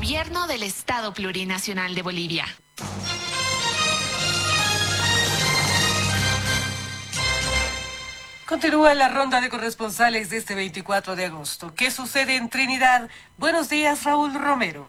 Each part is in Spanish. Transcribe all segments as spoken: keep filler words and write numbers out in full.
Gobierno del Estado Plurinacional de Bolivia. Continúa la ronda de corresponsales de este veinticuatro de agosto. ¿Qué sucede en Trinidad? Buenos días, Raúl Romero.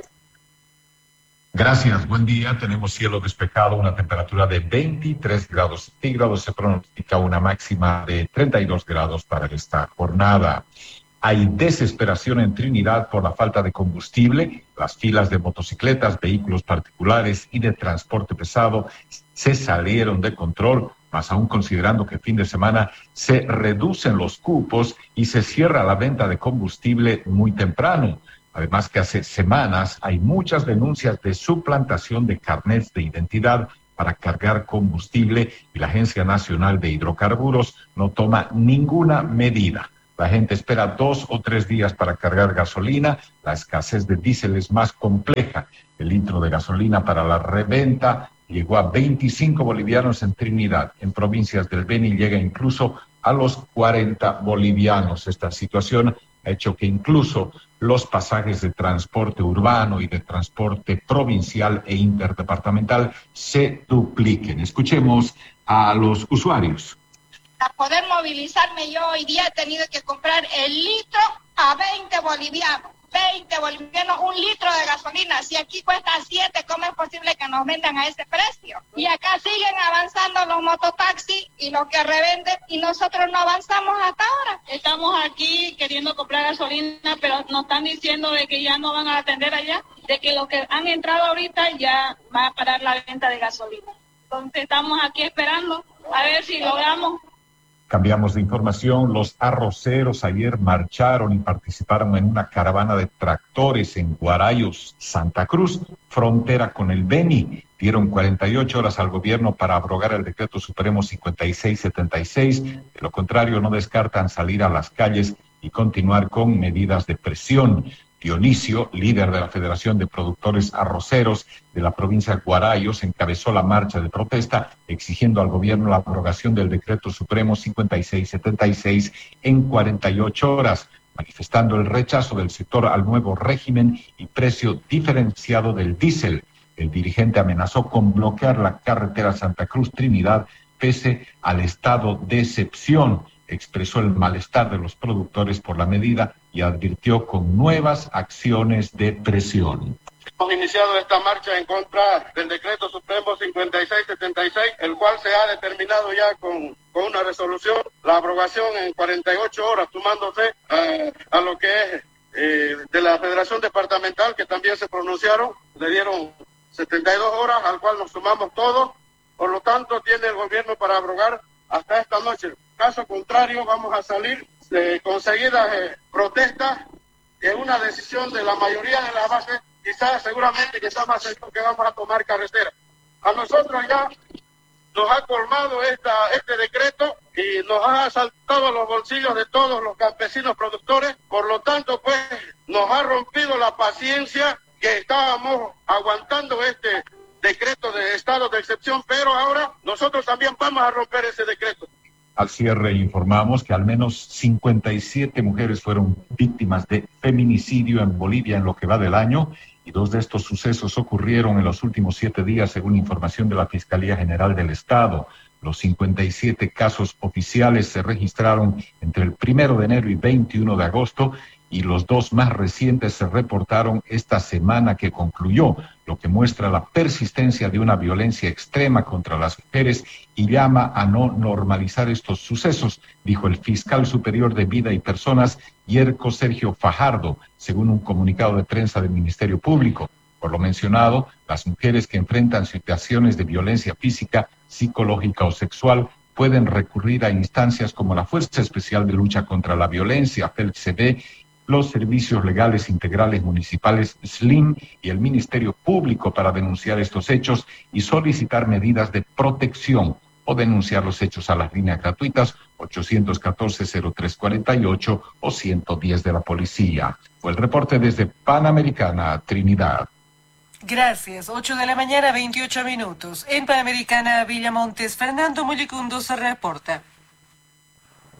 Gracias, buen día. Tenemos cielo despejado, una temperatura de veintitrés grados centígrados. Se pronostica una máxima de treinta y dos grados para esta jornada. Hay desesperación en Trinidad por la falta de combustible. Las filas de motocicletas, vehículos particulares y de transporte pesado se salieron de control, más aún considerando que fin de semana se reducen los cupos y se cierra la venta de combustible muy temprano. Además que hace semanas hay muchas denuncias de suplantación de carnets de identidad para cargar combustible y la Agencia Nacional de Hidrocarburos no toma ninguna medida. La gente espera dos o tres días para cargar gasolina. La escasez de diésel es más compleja. El litro de gasolina para la reventa llegó a veinticinco bolivianos en Trinidad. En provincias del Beni llega incluso a los cuarenta bolivianos. Esta situación ha hecho que incluso los pasajes de transporte urbano y de transporte provincial e interdepartamental se dupliquen. Escuchemos a los usuarios. Para poder movilizarme yo hoy día he tenido que comprar el litro a veinte bolivianos. veinte bolivianos, un litro de gasolina. Si aquí cuesta siete, ¿cómo es posible que nos vendan a ese precio? Y acá siguen avanzando los mototaxis y los que revenden y nosotros no avanzamos hasta ahora. Estamos aquí queriendo comprar gasolina, pero nos están diciendo de que ya no van a atender allá, de que los que han entrado ahorita ya va a parar la venta de gasolina. Entonces estamos aquí esperando a ver si logramos. Cambiamos de información. Los arroceros ayer marcharon y participaron en una caravana de tractores en Guarayos, Santa Cruz, frontera con el Beni. Dieron cuarenta y ocho horas al gobierno para abrogar el decreto supremo cincuenta y seis setenta y seis. De lo contrario, no descartan salir a las calles y continuar con medidas de presión. Dionisio, líder de la Federación de Productores Arroceros de la provincia de Guarayos, encabezó la marcha de protesta exigiendo al gobierno la abrogación del decreto supremo cincuenta y seis setenta y seis en cuarenta y ocho horas, manifestando el rechazo del sector al nuevo régimen y precio diferenciado del diésel. El dirigente amenazó con bloquear la carretera Santa Cruz-Trinidad pese al estado de excepción. Expresó el malestar de los productores por la medida y advirtió con nuevas acciones de presión. Hemos iniciado esta marcha en contra del decreto supremo cincuenta y seis setenta y seis, el cual se ha determinado ya con, con una resolución, la abrogación en cuarenta y ocho horas, sumándose a, a lo que es eh, de la Federación Departamental, que también se pronunciaron, le dieron setenta y dos horas, al cual nos sumamos todos. Por lo tanto, tiene el gobierno para abrogar hasta esta noche. Caso contrario, vamos a salir de conseguidas eh, protestas, que es una decisión de la mayoría de la base, quizás seguramente que estamos seguros que vamos a tomar carretera. A nosotros ya nos ha colmado esta, este decreto y nos ha asaltado los bolsillos de todos los campesinos productores, por lo tanto, pues, nos ha rompido la paciencia que estábamos aguantando este decreto de estado de excepción, pero ahora nosotros también vamos a romper ese decreto. Al cierre informamos que al menos cincuenta y siete mujeres fueron víctimas de feminicidio en Bolivia en lo que va del año, y dos de estos sucesos ocurrieron en los últimos siete días, según información de la Fiscalía General del Estado. Los cincuenta y siete casos oficiales se registraron entre el primero de enero y veintiuno de agosto, y los dos más recientes se reportaron esta semana que concluyó, lo que muestra la persistencia de una violencia extrema contra las mujeres y llama a no normalizar estos sucesos, dijo el fiscal superior de Vida y Personas, Yerko Sergio Fajardo, según un comunicado de prensa del Ministerio Público. Por lo mencionado, las mujeres que enfrentan situaciones de violencia física, psicológica o sexual pueden recurrir a instancias como la Fuerza Especial de Lucha contra la Violencia, F E L C B, los servicios legales integrales municipales S L I M y el Ministerio Público para denunciar estos hechos y solicitar medidas de protección o denunciar los hechos a las líneas gratuitas ochocientos catorce cero tres cuarenta y ocho o ciento diez de la policía. Fue el reporte desde Panamericana, Trinidad. Gracias. ocho de la mañana, veintiocho minutos. En Panamericana, Villamontes, Fernando Mulicundo se reporta.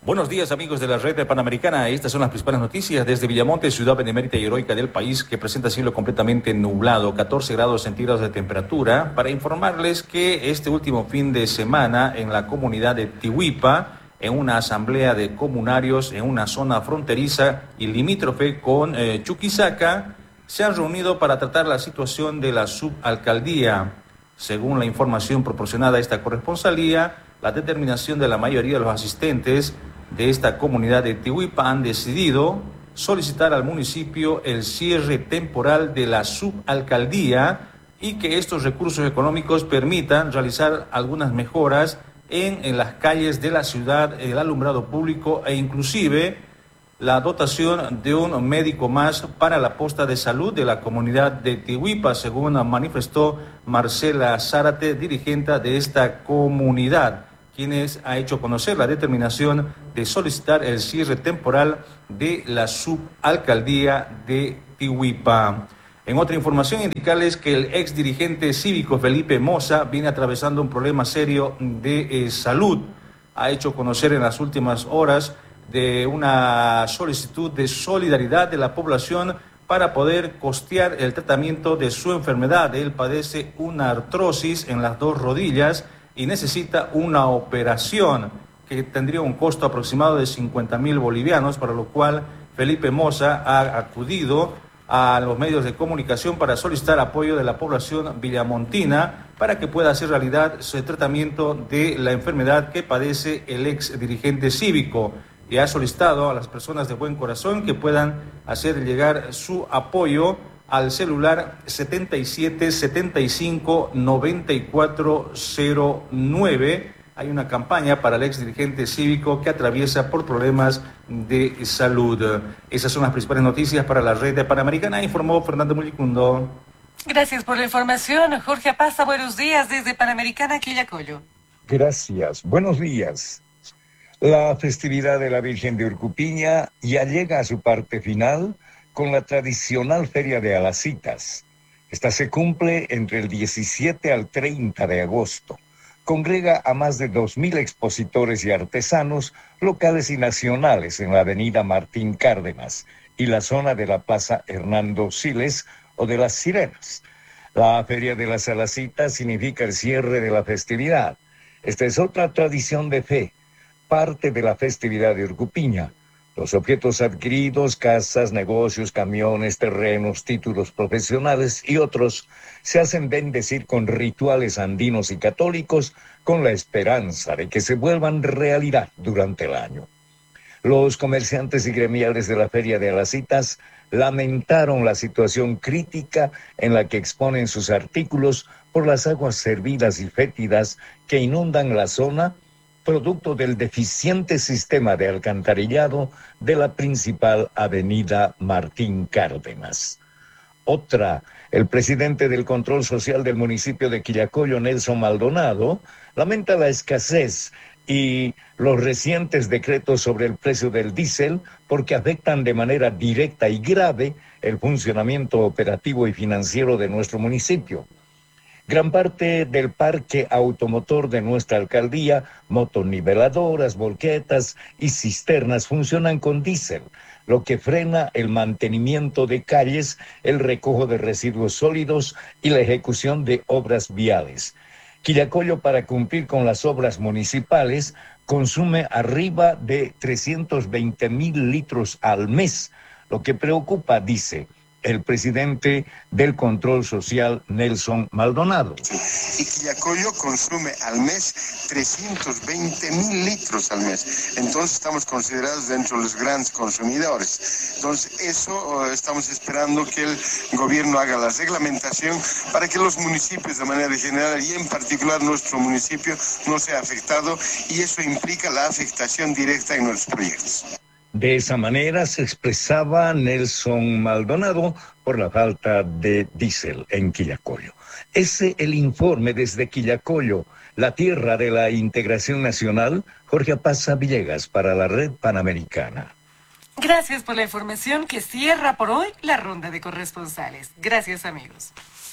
Buenos días, amigos de la red Panamericana. Estas son las principales noticias desde Villamonte, ciudad benemérita y heroica del país, que presenta cielo completamente nublado, catorce grados centígrados de temperatura. Para informarles que este último fin de semana en la comunidad de Tihuipa, en una asamblea de comunarios en una zona fronteriza y limítrofe con eh, Chuquisaca, se han reunido para tratar la situación de la subalcaldía. Según la información proporcionada a esta corresponsalía, la determinación de la mayoría de los asistentes de esta comunidad de Tihuipa han decidido solicitar al municipio el cierre temporal de la subalcaldía y que estos recursos económicos permitan realizar algunas mejoras en, en las calles de la ciudad, el alumbrado público e inclusive la dotación de un médico más para la posta de salud de la comunidad de Tihuipa, según manifestó Marcela Zárate, dirigente de esta comunidad, quienes ha hecho conocer la determinación de solicitar el cierre temporal de la subalcaldía de Tihuipa. En otra información, indicarles que el ex dirigente cívico Felipe Moza viene atravesando un problema serio de eh, salud. Ha hecho conocer en las últimas horas de una solicitud de solidaridad de la población para poder costear el tratamiento de su enfermedad. Él padece una artrosis en las dos rodillas y necesita una operación que tendría un costo aproximado de cincuenta mil bolivianos, para lo cual Felipe Moza ha acudido a los medios de comunicación para solicitar apoyo de la población villamontina para que pueda hacer realidad su tratamiento de la enfermedad que padece el ex dirigente cívico, y ha solicitado a las personas de buen corazón que puedan hacer llegar su apoyo al celular setenta y siete setenta y cinco noventa y cuatro cero nueve. Hay una campaña para el ex dirigente cívico que atraviesa por problemas de salud. Esas son las principales noticias para la red de Panamericana, informó Fernando Mulicundo. Gracias por la información, Jorge Apaza. Buenos días desde Panamericana, Quillacollo. Gracias, buenos días. La festividad de la Virgen de Urcupiña ya llega a su parte final con la tradicional Feria de Alacitas. Esta se cumple entre el diecisiete al treinta de agosto. Congrega a más de dos mil expositores y artesanos locales y nacionales en la avenida Martín Cárdenas y la zona de la Plaza Hernando Siles o de las Sirenas. La Feria de las Alacitas significa el cierre de la festividad. Esta es otra tradición de fe, parte de la festividad de Urcupiña. Los objetos adquiridos, casas, negocios, camiones, terrenos, títulos profesionales y otros, se hacen bendecir con rituales andinos y católicos con la esperanza de que se vuelvan realidad durante el año. Los comerciantes y gremiales de la Feria de Alacitas lamentaron la situación crítica en la que exponen sus artículos por las aguas servidas y fétidas que inundan la zona, producto del deficiente sistema de alcantarillado de la principal avenida Martín Cárdenas. Otra, el presidente del Control Social del municipio de Quillacollo, Nelson Maldonado, lamenta la escasez y los recientes decretos sobre el precio del diésel porque afectan de manera directa y grave el funcionamiento operativo y financiero de nuestro municipio. Gran parte del parque automotor de nuestra alcaldía, motoniveladoras, volquetas y cisternas funcionan con diésel, lo que frena el mantenimiento de calles, el recojo de residuos sólidos y la ejecución de obras viales. Quillacollo, para cumplir con las obras municipales, consume arriba de trescientos veinte mil litros al mes, lo que preocupa, dice el presidente del Control Social, Nelson Maldonado. Y Quillacollo consume al mes trescientos veinte mil litros al mes. Entonces estamos considerados dentro de los grandes consumidores. Entonces eso uh, estamos esperando que el gobierno haga la reglamentación para que los municipios de manera general y en particular nuestro municipio no sea afectado, y eso implica la afectación directa en nuestros proyectos. De esa manera se expresaba Nelson Maldonado por la falta de diésel en Quillacollo. Ese es el informe desde Quillacollo, la tierra de la integración nacional. Jorge Apaza Villegas para la Red Panamericana. Gracias por la información que cierra por hoy la ronda de corresponsales. Gracias, amigos.